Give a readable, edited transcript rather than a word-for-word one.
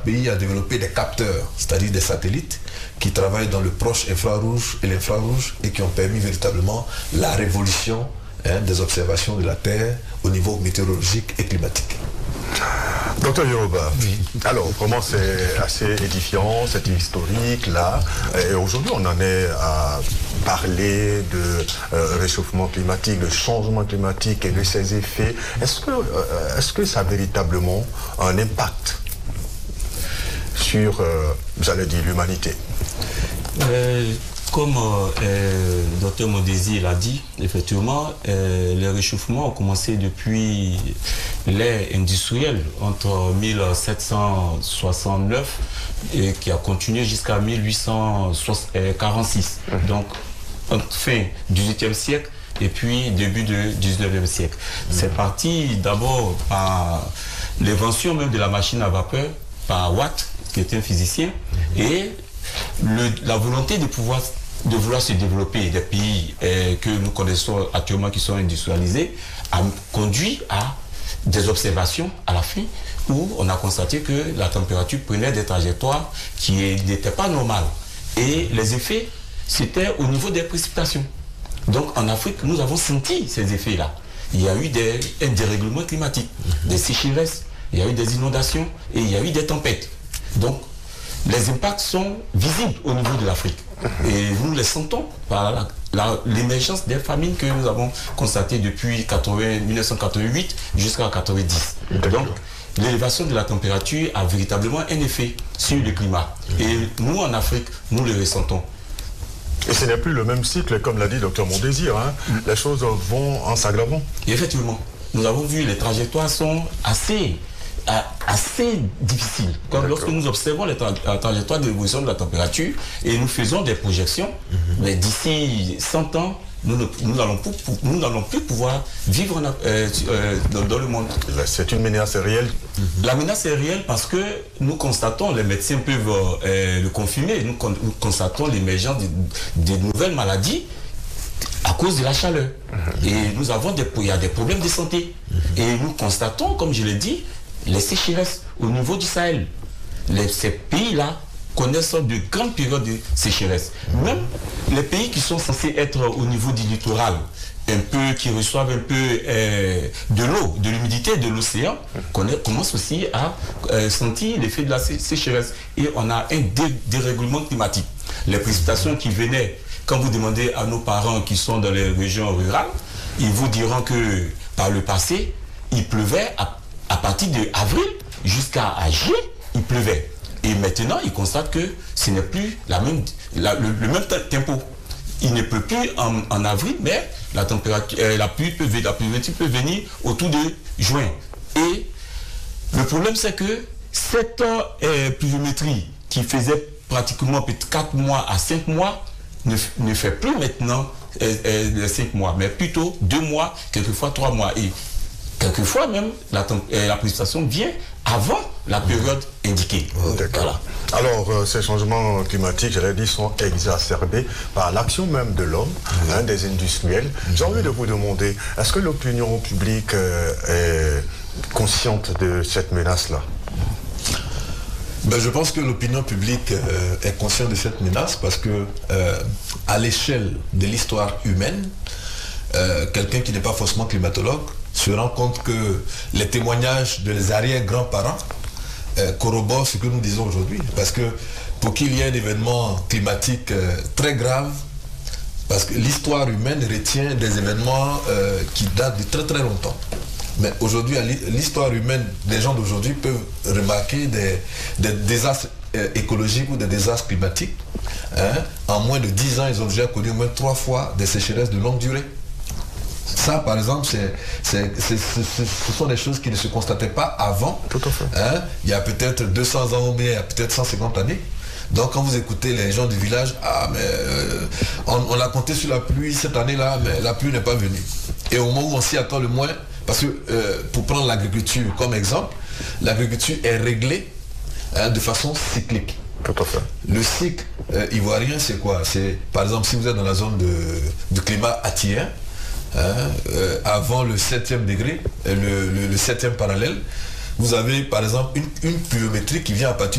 pays a développé des capteurs, c'est-à-dire des satellites, qui travaillent dans le proche infrarouge et l'infrarouge et qui ont permis véritablement la révolution des observations de la Terre au niveau météorologique et climatique. Docteur Yoruba, oui. Alors vraiment c'est assez édifiant, c'est historique là, et aujourd'hui on en est à parler de réchauffement climatique, de changement climatique et de ses effets. Est-ce que ça a véritablement un impact sur, j'allais dire, l'humanité? Comme Dr Mondesi l'a dit, effectivement, les réchauffements ont commencé depuis l'ère industrielle entre 1769 et qui a continué jusqu'à 1846. Donc, fin du XVIIIe siècle et puis début du XIXe siècle. C'est parti d'abord par l'invention même de la machine à vapeur par Watt, qui était un physicien, et la volonté de vouloir se développer des pays que nous connaissons actuellement qui sont industrialisés a conduit à des observations à la fin où on a constaté que la température prenait des trajectoires qui n'étaient pas normales. Et les effets, c'était au niveau des précipitations. Donc en Afrique, nous avons senti ces effets-là. Il y a eu un dérèglement climatique, des sécheresses, il y a eu des inondations et il y a eu des tempêtes. Donc les impacts sont visibles au niveau de l'Afrique. Et nous les sentons par l'émergence des famines que nous avons constatées depuis 1988 jusqu'à 1990. Donc, l'élévation de la température a véritablement un effet sur le climat. Et nous, en Afrique, nous le ressentons. Et ce n'est plus le même cycle, comme l'a dit Dr Mondesi, hein. Les choses vont en s'aggravant. Effectivement, nous avons vu les trajectoires sont assez difficile. Comme lorsque nous observons la trajectoire d'évolution de la température et nous faisons des projections, mais d'ici 100 ans, nous n'allons plus pouvoir vivre dans le monde. C'est une menace réelle. La menace est réelle parce que nous constatons, les médecins peuvent le confirmer, nous constatons l'émergence de nouvelles maladies à cause de la chaleur. Et il y a des problèmes de santé. Et nous constatons, comme je l'ai dit, les sécheresses au niveau du Sahel. Ces pays-là connaissent de grandes périodes de sécheresse. Même les pays qui sont censés être au niveau du littoral, qui reçoivent un peu de l'eau, de l'humidité de l'océan, commencent aussi à sentir l'effet de la sécheresse. Et on a un dérèglement climatique. Les précipitations qui venaient, quand vous demandez à nos parents qui sont dans les régions rurales, ils vous diront que par le passé, il pleuvait à partir d'avril jusqu'à juillet, il pleuvait. Et maintenant, ils constatent que ce n'est plus le même tempo. Il ne pleut plus en avril, mais la pluviométrie peut venir autour de juin. Et le problème, c'est que cette pluviométrie qui faisait pratiquement 4 mois à 5 mois ne fait plus maintenant 5 mois, mais plutôt 2 mois, quelquefois 3 mois. Et quelquefois même, la précipitation vient avant la période indiquée. Voilà. Alors, ces changements climatiques, j'allais dire, sont exacerbés par l'action même de l'homme, des industriels. J'ai envie de vous demander, est-ce que l'opinion publique est consciente de cette menace-là? Je pense que l'opinion publique est consciente de cette menace parce que, à l'échelle de l'histoire humaine, quelqu'un qui n'est pas forcément climatologue se rend compte que les témoignages de les arrière-grands-parents corroborent ce que nous disons aujourd'hui. Parce que pour qu'il y ait un événement climatique très grave, parce que l'histoire humaine retient des événements qui datent de très très longtemps. Mais aujourd'hui, l'histoire humaine, les gens d'aujourd'hui peuvent remarquer des désastres écologiques ou des désastres climatiques. En moins de 10 ans, ils ont déjà connu au moins 3 fois des sécheresses de longue durée. Ça, par exemple, ce sont des choses qui ne se constataient pas avant. Tout à fait. Il y a peut-être 200 ans ou bien il y a peut-être 150 années. Donc quand vous écoutez les gens du village, on l'a compté sur la pluie cette année-là, mais la pluie n'est pas venue. Et au moment où on s'y attend le moins, parce que pour prendre l'agriculture comme exemple, l'agriculture est réglée de façon cyclique. Tout à fait. Le cycle ivoirien, c'est quoi? C'est, par exemple, si vous êtes dans la zone du climat atien, avant le 7e degré, le 7e parallèle, vous avez par exemple une pluviométrie qui vient à partir